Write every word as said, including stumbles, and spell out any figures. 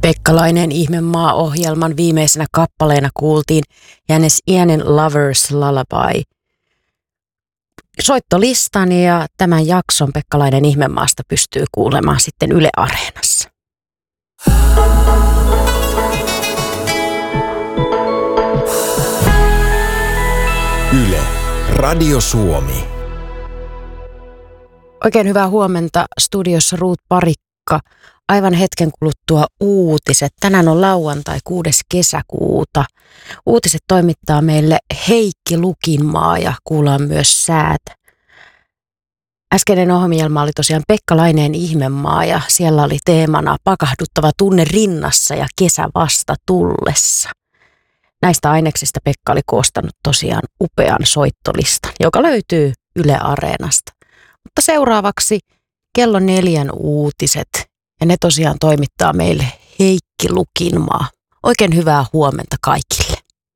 Pekkalainen ihmemaa-ohjelman viimeisenä kappaleena kuultiin Janis Ienin Lover's Lullaby. Soittolistan ja tämän jakson Pekkalainen ihmemaasta pystyy kuulemaan sitten Yle Areenassa. Yle, Radio Suomi. Oikein hyvää huomenta. Studiossa Ruut Parikka. Aivan hetken kuluttua uutiset. Tänään on lauantai kuudes kesäkuuta. Uutiset toimittaa meille Heikki Lukinmaa ja kuullaan myös säät. Äskeinen ohjelma oli tosiaan Pekkalainen ihmemaa ja siellä oli teemana pakahduttava tunne rinnassa ja kesä vasta tullessa. Näistä aineksista Pekka oli koostanut tosiaan upean soittolistan, joka löytyy Yle Areenasta. Mutta seuraavaksi kello neljän uutiset ja ne tosiaan toimittaa meille Heikki Lukinmaa. Oikein hyvää huomenta kaikille.